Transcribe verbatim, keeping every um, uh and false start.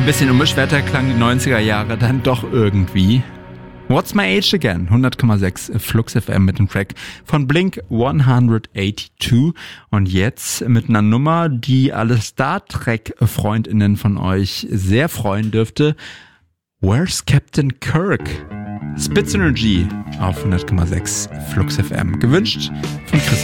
Ein bisschen unbeschwerter klang die neunziger Jahre dann doch irgendwie. What's My Age Again? hundert Komma sechs Flux F M mit dem Track von Blink hundertzweiundachtzig. Und jetzt mit einer Nummer, die alle Star Trek-FreundInnen von euch sehr freuen dürfte. Where's Captain Kirk? Spitz Energy auf hundert Komma sechs Flux F M. Gewünscht von Chris.